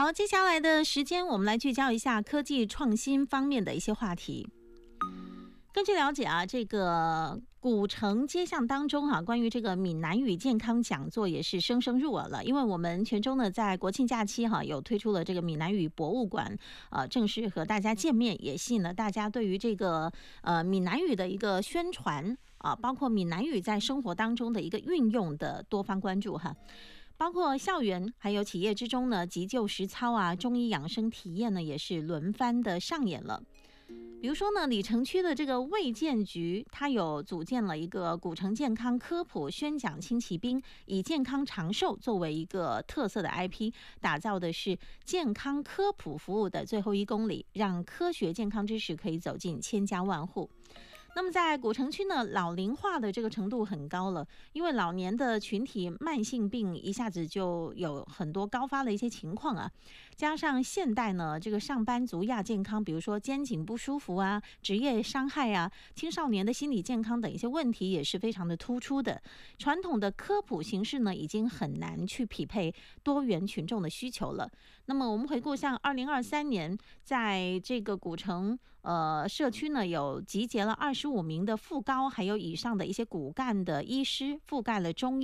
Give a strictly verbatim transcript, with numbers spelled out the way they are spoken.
好，接下来的时间我们来聚焦一下科技创新方面的一些话题。根据了解啊，这个古城街巷当中哈、啊，关于这个闽南语健康讲座也是声声入耳了。因为我们泉州呢在国庆假期哈、啊，有推出了这个闽南语博物馆，呃，正式和大家见面，也吸引了大家对于这个呃闽南语的一个宣传啊，包括闽南语在生活当中的一个运用的多方关注哈。包括校园还有企业之中呢，急救实操啊，中医养生体验呢，也是轮番的上演了。比如说呢，里城区的这个卫健局，它有组建了一个古城健康科普宣讲轻骑兵，以健康长寿作为一个特色的 I P， 打造的是健康科普服务的最后一公里，让科学健康知识可以走进千家万户。那么在古城区呢，老龄化的这个程度很高了，因为老年的群体慢性病一下子就有很多高发的一些情况啊，加上现代呢这个上班族亚健康，比如说肩颈不舒服啊、职业伤害啊、青少年的心理健康等一些问题也是非常的突出的。传统的科普形式呢，已经很难去匹配多元群众的需求了。那么我们回顾像二零二三年，在这个古城呃社区呢，有集结了二十五名的副高还有以上的一些骨干的医师，覆盖了中医